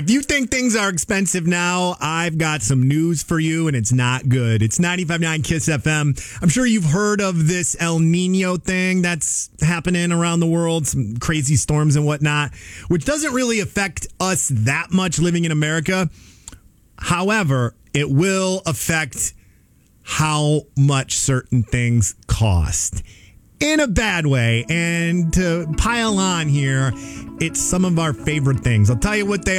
If you think things are expensive now, I've got some news for you, and it's not good. It's 95.9 KISS FM. I'm sure you've heard of this El Nino thing that's happening around the world, some crazy storms and whatnot, which doesn't really affect us that much living in America. However, it will affect how much certain things cost. In a bad way. And to pile on here, it's some of our favorite things. I'll tell you what they